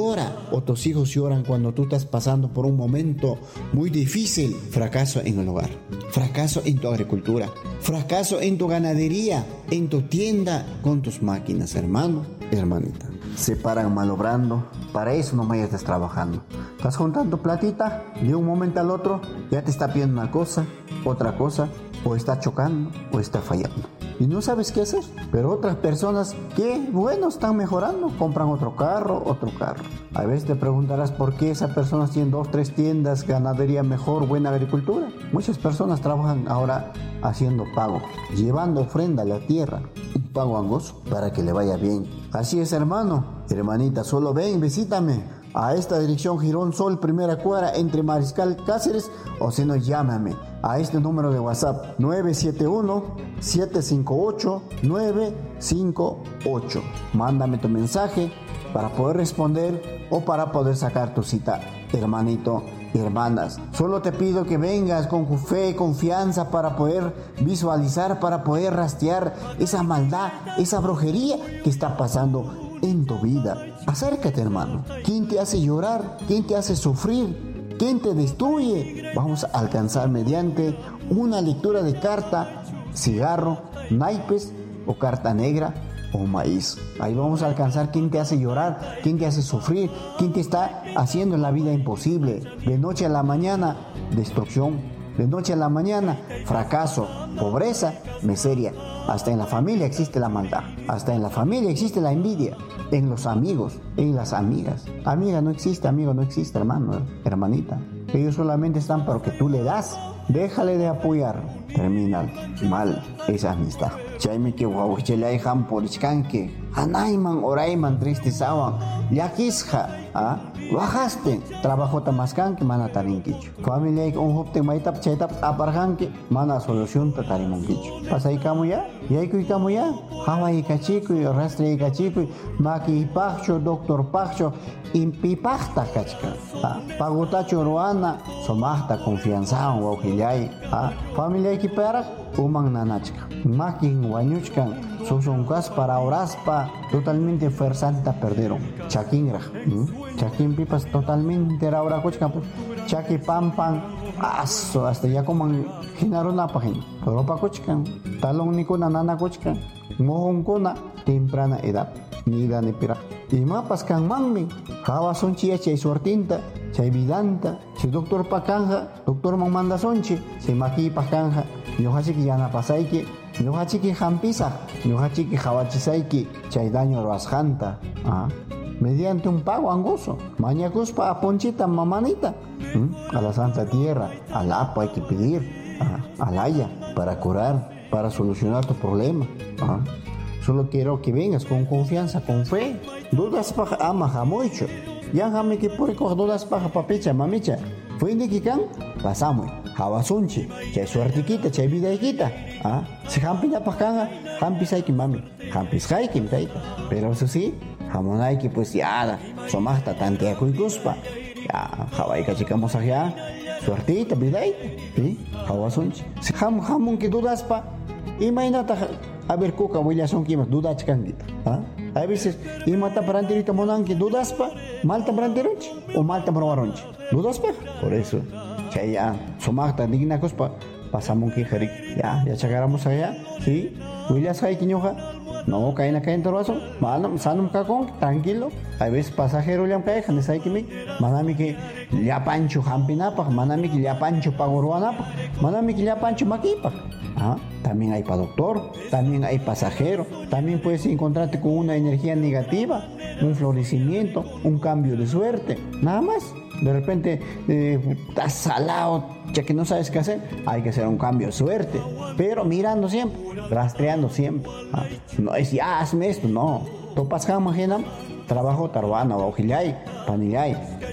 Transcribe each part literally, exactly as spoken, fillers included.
llora o tus hijos lloran cuando tú estás pasando por un momento muy difícil. Fracaso en el hogar, fracaso en tu agricultura, fracaso en tu ganadería, en tu tienda, con tus máquinas, hermano, hermanita. Se paran malobrando, para eso no me estés trabajando. Estás juntando platita, de un momento al otro ya te está pidiendo una cosa, otra cosa, o está chocando o está fallando. Y no sabes qué hacer. Pero otras personas que, bueno, están mejorando, compran otro carro, otro carro. A veces te preguntarás por qué esas personas tienen dos, tres tiendas, ganadería mejor, buena agricultura. Muchas personas trabajan ahora haciendo pago, llevando ofrenda a la tierra, un pago angoso para que le vaya bien. Así es, hermano, hermanita, solo ven, visítame a esta dirección Girón Sol, primera cuadra, entre Mariscal Cáceres, o si no, llámame a este número de WhatsApp nueve siete uno, siete cinco ocho, nueve cinco ocho. Mándame tu mensaje para poder responder o para poder sacar tu cita, hermanito, hermanas. Solo te pido que vengas con fe, confianza, para poder visualizar, para poder rastrear esa maldad, esa brujería que está pasando en tu vida. Acércate, hermano. ¿Quién te hace llorar? ¿Quién te hace sufrir? ¿Quién te destruye? Vamos a alcanzar mediante una lectura de carta, cigarro, naipes o carta negra o maíz. Ahí vamos a alcanzar quién te hace llorar, quién te hace sufrir, quién te está haciendo la vida imposible. De noche a la mañana, destrucción. De noche a la mañana, fracaso, pobreza, miseria. Hasta en la familia existe la maldad. Hasta en la familia existe la envidia. En los amigos, en las amigas. Amiga no existe, amigo no existe, hermano, hermanita. Ellos solamente están para que tú le das. Déjale de apoyar. Termina mal esa amistad. Chaymi que wawchelay ham polichkanke. Anayman orayman tristesawan. Yakisja, ¿ah? Bajaste. Trabajo tamaskanke mana tarinkichu. Familia ik unhupte maitap chaytap aparjanke mana solución tatarimankichu. Pasay kamuya, yaykuy kamuya. Hawai kachikuy, rastre kachikuy, maki pacho, doctor pacho, impipachta kachka. Pagutacho ruana, somachta confianzawan wawkillay. Familia iki perak, umang nanachka. Makin wañuchkan, susunkas para oraspa, totalmente fuerzanta perdieron. Chakingra, ¿Mm? Chakin pipas totalmente raura kuchkan, chaki pampan, aso, hasta ya coman ginaron apajen. Pero pa kuchkan, talong ni kuna nana kuchkan, mohon kuna, temprana edad, ni da ni pira. Y mapas kan mangmi, hawa sonchi chay suertinta, chay vidanta, chay doctor pakanja, doctor mamanda sonchi, chay maki pakanja, ñuqachiki yanapasayki, ñuqachiki hampisa, ñuqachiki hawachisayki, chay daño ruasqanta, ¿ah? Mediante un pago angoso, mañacuspa a ponchita mamanita, ¿Mm? A la Santa Tierra, al Apa hay que pedir, ¿ah? Al Haya, para curar, para solucionar tu problema, ¿ah? Solo quiero que vengas con confianza, con fe. Dudas paja ama jamuicho. Ya jame que por coger dudas paja papicha, mamicha. Fue de que can, pasamos. Hawasunchi, chay suertiquita, chay vidaiquita. Ah, si jampina pajanga, jampis hay que mami. Jampis hay que mitaita. Pero eso sí, jamonay que pues ya, somasta tantea cuicuspa. Ya, hawai cachicamos allá. Suertita, vidaita. Sí, hawasunchi. Si jam jamun que dudas pa, imagínate. A ver, coca, voy a son que más dudas canguita. ¿Ah? A veces, y mata para anterita monanque, dudas pa, malta para anteronche, o malta para varonche. Dudas pa. Por eso, ya, ya, somacta, digna cospa, pasamos que jarik. Ya, ya chagaramos allá, ¿sí? Willias hay quiñoja. No, caen acá en torrazo. Manam, sanum cacón, tranquilo. A veces pasajero le han caído, ne sabe que me. Manami que ya pancho jampinapa, manami que ya pancho pagoruanapa, manami que ya pancho maquipa. ¿Ah? También hay para doctor, también hay pasajero, también puedes encontrarte con una energía negativa, un florecimiento, un cambio de suerte, nada más. De repente eh, estás salado, ya que no sabes qué hacer, hay que hacer un cambio de suerte, pero mirando siempre, rastreando siempre. ¿Ah? No es ya hazme esto, no. Topas jamás, trabajo tarwana, ojillay, panillay.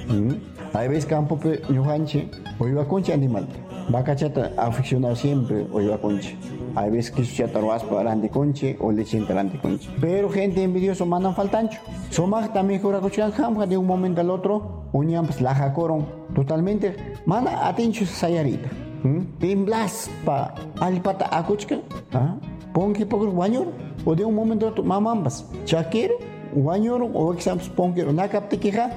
¿Mm? Hay veces campo ñujanche, o iba concha animal. Vaca chata aficionado siempre o iba conche. Hay veces que su chata ruaspa arante conche o leche entrante conche. Pero gente envidiosa mandan faltancho. Somag también jura cochian jamja de un momento al otro. Uñan pues la jacoron. Totalmente. Manda atencho sayarita. Timblas pa alipata acuchka. Ponque poco guañor. O de un momento a otro mamambas. Chaquero, guañor o exams ponque. Una capte queja.